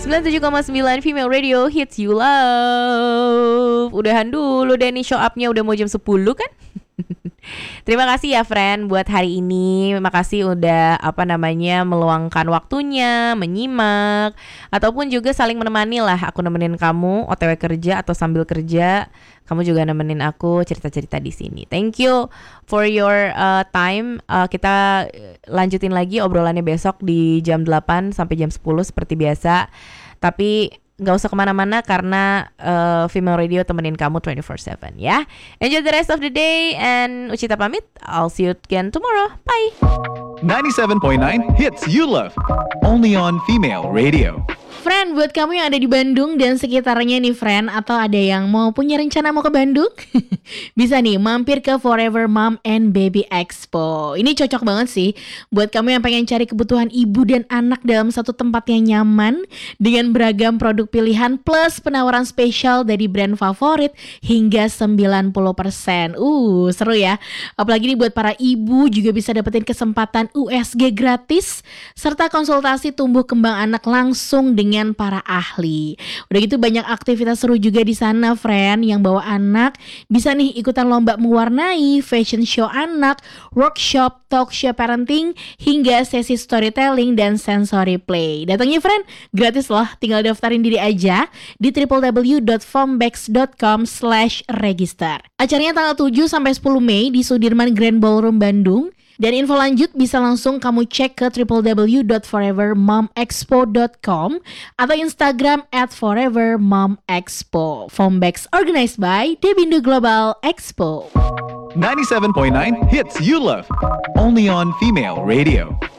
97,9 Female Radio Hits You Love. Udahan dulu deh nih, show up-nya udah mau jam 10 kan. Terima kasih ya friend buat hari ini. Makasih udah meluangkan waktunya, menyimak, ataupun juga saling menemani lah. Aku nemenin kamu OTW kerja atau sambil kerja, kamu juga nemenin aku cerita-cerita di sini. Thank you for your time. Kita lanjutin lagi obrolannya besok di jam 8 sampai jam 10 seperti biasa. Tapi gak usah kemana-mana karena Female Radio temenin kamu 24/7 ya. Enjoy the rest of the day and Ucita pamit. I'll see you again tomorrow. Bye. 97.9 Hits You Love. Only on Female Radio. Friend, buat kamu yang ada di Bandung dan sekitarnya nih friend, atau ada yang mau punya rencana mau ke Bandung, bisa nih mampir ke Forever Mom and Baby Expo. Ini cocok banget sih buat kamu yang pengen cari kebutuhan ibu dan anak dalam satu tempat yang nyaman dengan beragam produk pilihan plus penawaran spesial dari brand favorit hingga 90%. Seru ya. Apalagi nih buat para ibu juga bisa dapetin kesempatan USG gratis serta konsultasi tumbuh kembang anak langsung dengan para ahli. Udah gitu banyak aktivitas seru juga di sana friend. Yang bawa anak bisa nih ikutan lomba mewarnai, fashion show anak, workshop, talk show parenting, hingga sesi storytelling dan sensory play. Datangnya friend, gratis loh. Tinggal daftarin diri aja di www.formbex.com/register. Acaranya tanggal 7 sampai 10 Mei di Sudirman Grand Ballroom Bandung. Dan info lanjut bisa langsung kamu cek ke www.forevermomexpo.com atau Instagram @forevermomexpo. Formbex organized by Debindo Global Expo. 97.9 Hits You Love. Only on Female Radio.